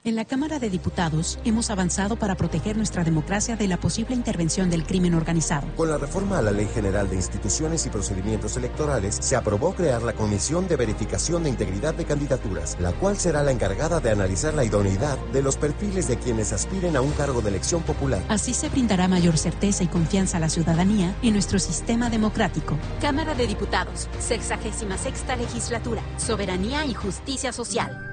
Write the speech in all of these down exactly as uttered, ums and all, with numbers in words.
En la Cámara de Diputados hemos avanzado para proteger nuestra democracia de la posible intervención del crimen organizado. Con la reforma a la Ley General de Instituciones y Procedimientos Electorales, se aprobó crear la Comisión de Verificación de Integridad de Candidaturas, la cual será la encargada de analizar la idoneidad de los perfiles de quienes aspiren a un cargo de elección popular. Así se brindará mayor certeza y confianza a la ciudadanía en nuestro sistema democrático. Cámara de Diputados, sexagésima sexta legislatura, soberanía y justicia social.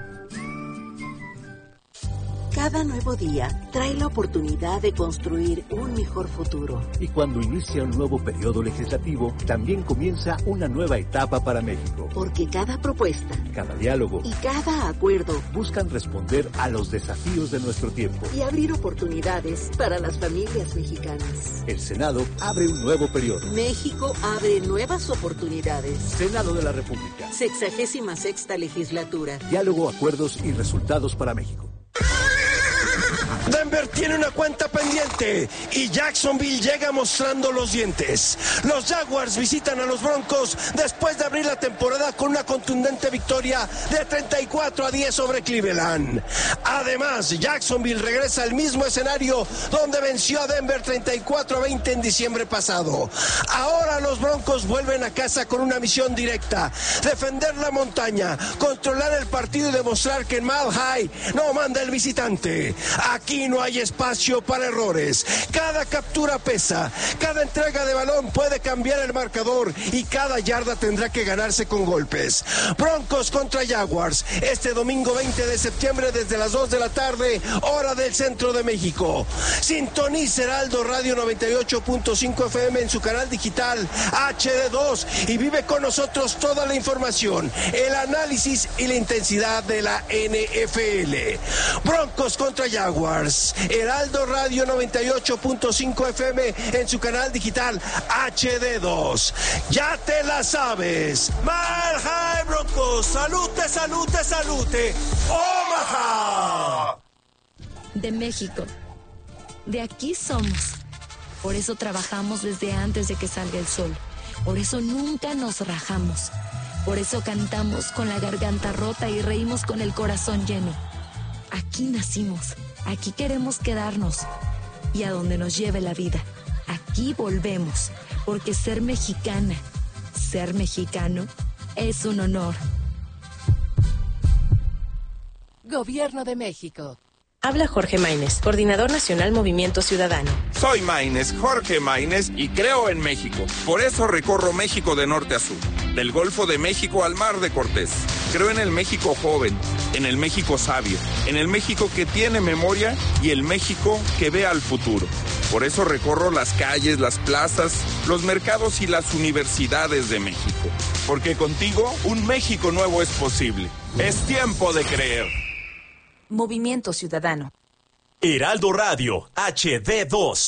Cada nuevo día trae la oportunidad de construir un mejor futuro. Y cuando inicia un nuevo periodo legislativo, también comienza una nueva etapa para México. Porque cada propuesta, cada diálogo y cada acuerdo buscan responder a los desafíos de nuestro tiempo y abrir oportunidades para las familias mexicanas. El Senado abre un nuevo periodo. México abre nuevas oportunidades. Senado de la República. Sexagésima sexta legislatura. Diálogo, acuerdos y resultados para México. Denver tiene una cuenta pendiente y Jacksonville llega mostrando los dientes. Los Jaguars visitan a los Broncos después de abrir la temporada con una contundente victoria de treinta y cuatro a diez sobre Cleveland. Además, Jacksonville regresa al mismo escenario donde venció a Denver treinta y cuatro a veinte en diciembre pasado. Ahora los Broncos vuelven a casa con una misión directa: defender la montaña, controlar el partido y demostrar que en Mile High no manda el visitante. Aquí no hay espacio para errores. Cada captura pesa, cada entrega de balón puede cambiar el marcador y cada yarda tendrá que ganarse con golpes. Broncos contra Jaguars, este domingo veinte de septiembre desde las dos de la tarde, hora del centro de México. Sintoniza Heraldo Radio noventa y ocho punto cinco F M en su canal digital H D dos y vive con nosotros toda la información, el análisis y la intensidad de la N F L. Broncos contra Jaguars, Heraldo Radio noventa y ocho punto cinco F M en su canal digital H D dos. Ya te la sabes. Mile High Broncos, salute, salute, salute. Omaha. De México. De aquí somos. Por eso trabajamos desde antes de que salga el sol. Por eso nunca nos rajamos. Por eso cantamos con la garganta rota y reímos con el corazón lleno. Aquí nacimos. Aquí queremos quedarnos. Y a donde nos lleve la vida. Aquí volvemos. Porque ser mexicana, ser mexicano, es un honor. Gobierno de México. Habla Jorge Maínez, Coordinador Nacional Movimiento Ciudadano. Soy Maínez, Jorge Maínez, y creo en México. Por eso recorro México de norte a sur, del Golfo de México al Mar de Cortés. Creo en el México joven, en el México sabio, en el México que tiene memoria y el México que ve al futuro. Por eso recorro las calles, las plazas, los mercados y las universidades de México. Porque contigo, un México nuevo es posible. Es tiempo de creer. Movimiento Ciudadano. Heraldo Radio, H D dos.